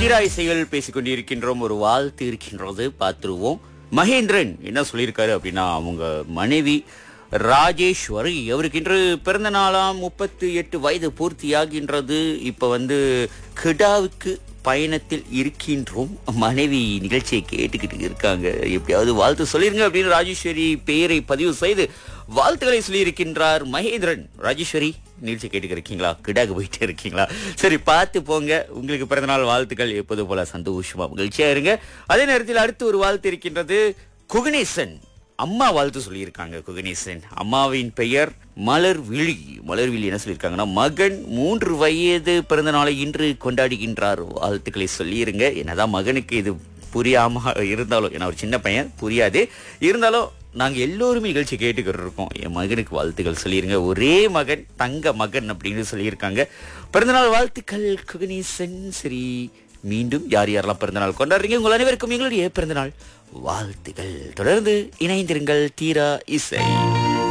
தீராயிசைகள் பேசிக் கொண்டிருக்கின்றோம். ஒரு வாழ்த்து இருக்கின்றது, பார்த்துருவோம். மகேந்திரன் என்ன சொல்லியிருக்காரு அப்படின்னா, அவங்க மனைவி ராஜேஸ்வரி அவருக்கு இன்று பிறந்த நாளாம். 38 வயது பூர்த்தியாகின்றது. இப்ப கிடாவுக்கு பயணத்தில் இருக்கின்றோம். மனைவி நிகழ்ச்சியை கேட்டுக்கிட்டு இருக்காங்க. எப்படியாவது வாழ்த்து சொல்லிருங்க அப்படின்னு ராஜேஸ்வரி பெயரை பதிவு செய்து வாழ்த்துக்களை சொல்லியிருக்கின்றார் மகேந்திரன். ராஜேஸ்வரி, நிகழ்ச்சி கேட்டுக்க இருக்கீங்களா? கிடாக்கு போயிட்டே இருக்கீங்களா? சரி, பார்த்து போங்க. உங்களுக்கு பிறந்தநாள் வாழ்த்துக்கள் எப்போது போல சந்தோஷமா மகிழ்ச்சியா இருங்க. அதே நேரத்தில் அடுத்து ஒரு வாழ்த்து இருக்கின்றது. குகணேசன் அம்மா வாழ்த்து சொல்லியிருக்காங்க. குகணேசன் அம்மாவின் பெயர் மலர்விழி. மலர்விழி என்ன சொல்லியிருக்காங்கன்னா, மகன் 3 வயது பிறந்த நாளை இன்று கொண்டாடுகின்றார். வாழ்த்துக்களை சொல்லியிருங்க. என்னதான் மகனுக்கு இது புரியாம இருந்தாலும், ஏன்னா ஒரு சின்ன பையன் புரியாது இருந்தாலும், நாங்க எல்லோருமே நிகழ்ச்சி கேட்டுக்கிட்டு இருக்கோம். என் மகனுக்கு வாழ்த்துக்கள் சொல்லிருங்க. ஒரே மகன், தங்க மகன் அப்படின்னு சொல்லியிருக்காங்க. பிறந்தநாள் வாழ்த்துக்கள் குகணேசன். சரி, மீண்டும் யார் யாரெல்லாம் பிறந்தநாள் கொண்டாடுறீங்க, உங்கள் அனைவருக்கும் எங்களுடைய பிறந்தநாள் வாழ்த்துக்கள். தொடர்ந்து இணைந்திருங்கள் தீரா இசை.